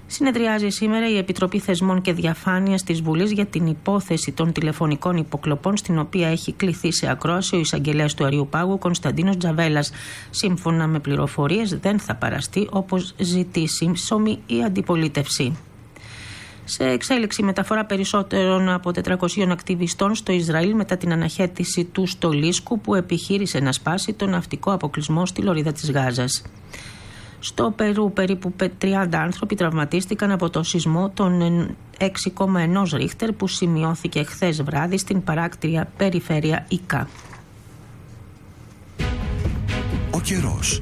Συνεδριάζει σήμερα η Επιτροπή Θεσμών και Διαφάνειας της Βουλής για την υπόθεση των τηλεφωνικών υποκλοπών, στην οποία έχει κληθεί σε ακρόαση ο εισαγγελέας του Αριουπάγου, Κωνσταντίνος Τζαβέλας. Σύμφωνα με πληροφορίες, δεν θα παραστεί όπως ζητεί σύμψωμη η αντιπολίτευση. Σε εξέλιξη μεταφορά περισσότερων από 400 ακτιβιστών στο Ισραήλ μετά την αναχέτηση του Στολίσκου, που επιχείρησε να σπάσει τον ναυτικό αποκλεισμό στη λωρίδα της Γάζας. Στο Περού περίπου 30 άνθρωποι τραυματίστηκαν από το σεισμό των 6,1 Ρίχτερ που σημειώθηκε χθες βράδυ στην παράκτια περιφέρεια Ικά. Ο καιρός.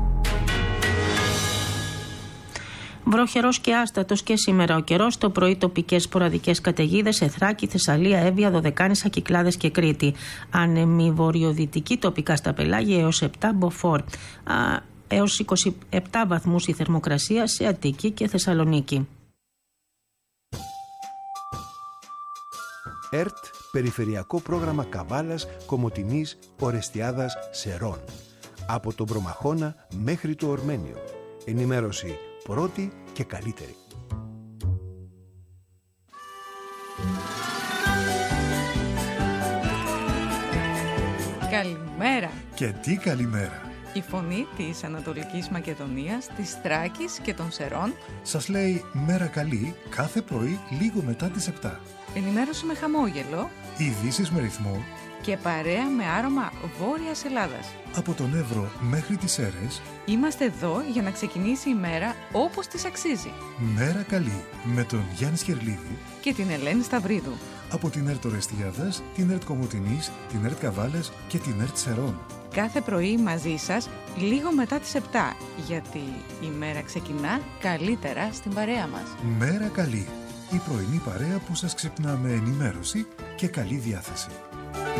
Βροχερός και άστατος και σήμερα ο καιρός. Το πρωί τοπικές σποραδικές καταιγίδες σε Θράκη, Θεσσαλία, Εύβοια, Δωδεκάνησα, Κυκλάδες και Κρήτη. Άνεμη βορειοδυτική τοπικά στα πελάγια έως 7 μποφόρ. Έως 27 βαθμούς η θερμοκρασία σε Αττική και Θεσσαλονίκη. ΕΡΤ, Περιφερειακό Πρόγραμμα Καβάλας, Κομοτηνής, Ορεστιάδας, Σερών. Από τον Προμαχώνα μέχρι το Ορμένιο. Ενημέρωση πρώτη και καλύτερη. Καλημέρα. Και τι καλημέρα. Η φωνή της Ανατολικής Μακεδονίας, της Θράκης και των Σερών Σας λέει μέρα καλή κάθε πρωί λίγο μετά τις 7. Ενημέρωση με χαμόγελο, Ειδήσεις με ρυθμό και παρέα με άρωμα Βόρειας Ελλάδας. από τον Εύρο μέχρι τις Σέρρες. Είμαστε εδώ για να ξεκινήσει η μέρα όπως της αξίζει. Μέρα καλή με τον Γιάννη Σκερλίδη Και την Ελένη Σταυρίδου. από την ΕΡΤ Ορεστιάδας, την ΕΡΤ Κομοτηνής, την ΕΡΤ Καβάλας και την ΕΡΤ Σερών. Κάθε πρωί μαζί σας λίγο μετά τις 7, γιατί η μέρα ξεκινά καλύτερα στην παρέα μας. Μέρα καλή. Η πρωινή παρέα που σας ξυπνά με ενημέρωση και καλή διάθεση.